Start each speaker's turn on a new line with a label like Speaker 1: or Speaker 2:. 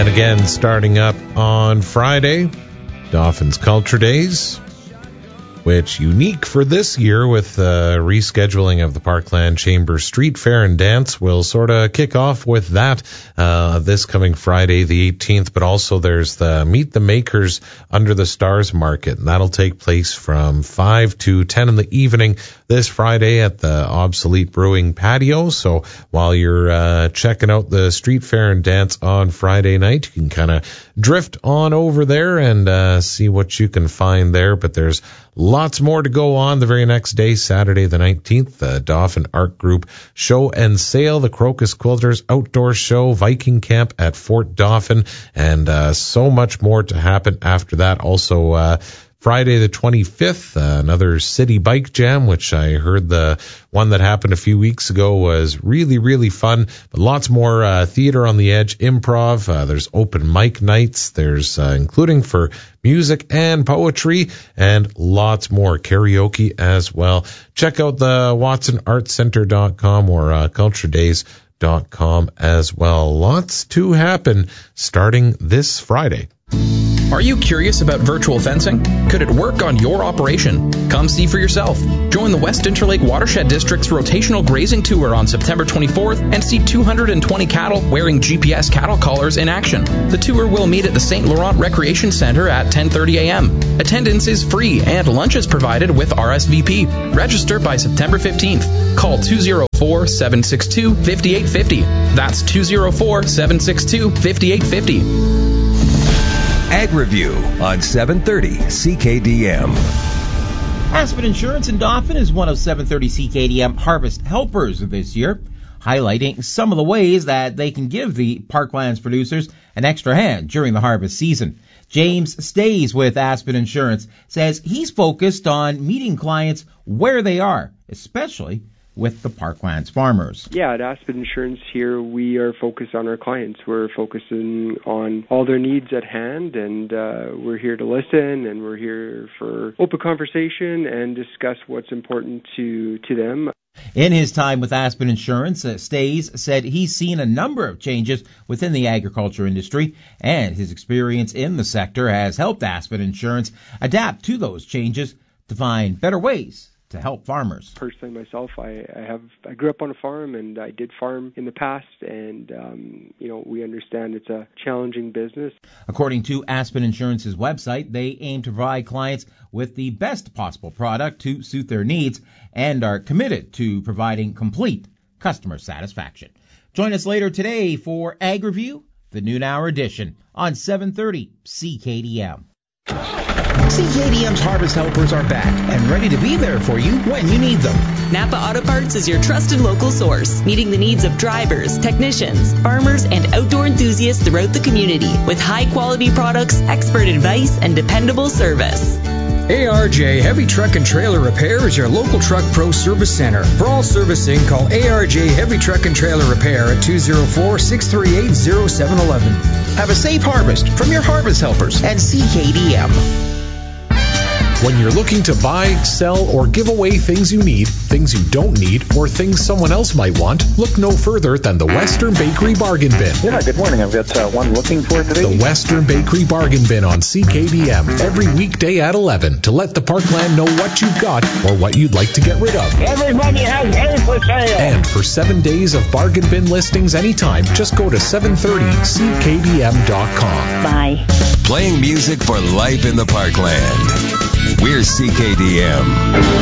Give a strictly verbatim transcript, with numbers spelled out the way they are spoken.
Speaker 1: And again, starting up on Friday, Dauphin's Culture Days, which unique for this year with the uh, rescheduling of the Parkland Chamber Street Fair and Dance. Will sort of kick off with that uh, this coming Friday the eighteenth, but also there's the Meet the Makers Under the Stars Market, and that'll take place from five to ten in the evening this Friday at the Obsolete Brewing Patio. So while you're uh, checking out the Street Fair and Dance on Friday night, you can kind of drift on over there and uh, see what you can find there, but there's lots more to go on the very next day, Saturday the nineteenth, the Dauphin Art Group Show and Sale, the Crocus Quilters Outdoor Show, Viking Camp at Fort Dauphin, and uh, so much more to happen after that. Also, uh, Friday the twenty-fifth, uh, another city bike jam, which I heard the one that happened a few weeks ago was really, really fun. But lots more uh, theater on the edge, improv. Uh, there's open mic nights. There's uh, including for music and poetry, and lots more karaoke as well. Check out the watson art center dot com or uh, culture days dot com as well. Lots to happen starting this Friday.
Speaker 2: Are you curious about virtual fencing? Could it work on your operation? Come see for yourself. Join the West Interlake Watershed District's rotational grazing tour on September twenty-fourth and see two hundred twenty cattle wearing G P S cattle collars in action. The tour will meet at the Saint Laurent Recreation Center at ten thirty a.m. Attendance is free and lunch is provided with R S V P. Register by September fifteenth. Call two oh four, seven six two, five eight five oh. That's two oh four, seven six two, five eight five oh.
Speaker 3: Ag Review on seven thirty C K D M.
Speaker 4: Aspen Insurance in Dauphin is one of seven thirty C K D M Harvest Helpers this year, highlighting some of the ways that they can give the Parklands producers an extra hand during the harvest season. James Stays with Aspen Insurance says he's focused on meeting clients where they are, especially with the Parklands farmers.
Speaker 5: Yeah, at Aspen Insurance here, we are focused on our clients. We're focusing on all their needs at hand, and uh, we're here to listen, and we're here for open conversation and discuss what's important to, to them.
Speaker 4: In his time with Aspen Insurance, uh, Stays said he's seen a number of changes within the agriculture industry, and his experience in the sector has helped Aspen Insurance adapt to those changes to find better ways to help farmers.
Speaker 5: Personally, myself, I, I have I grew up on a farm, and I did farm in the past, and um, you know we understand it's a challenging business.
Speaker 4: According to Aspen Insurance's website, they aim to provide clients with the best possible product to suit their needs and are committed to providing complete customer satisfaction. Join us later today for Ag Review, the noon hour edition on seven thirty C K D M.
Speaker 6: C K D M's Harvest Helpers are back and ready to be there for you when you need them.
Speaker 7: Napa Auto Parts is your trusted local source, meeting the needs of drivers, technicians, farmers, and outdoor enthusiasts throughout the community with high-quality products, expert advice, and dependable service.
Speaker 8: A R J Heavy Truck and Trailer Repair is your local Truck Pro Service Center. For all servicing, call A R J Heavy Truck and Trailer Repair at two oh four, six three eight, oh seven one one.
Speaker 6: Have a safe harvest from your Harvest Helpers at C K D M.
Speaker 1: When you're looking to buy, sell, or give away things you need, things you don't need, or things someone else might want, look no further than the Western Bakery Bargain Bin.
Speaker 9: Yeah, good morning. I've got uh, one looking for today.
Speaker 1: The Western Bakery Bargain Bin on C K D M every weekday at eleven to let the Parkland know what you've got or what you'd like to get rid of.
Speaker 10: Everybody has hay for sale.
Speaker 1: And for seven days of bargain bin listings anytime, just go to seven thirty C K D M dot com.
Speaker 7: Bye.
Speaker 3: Playing music for life in the Parkland. We're C K D M.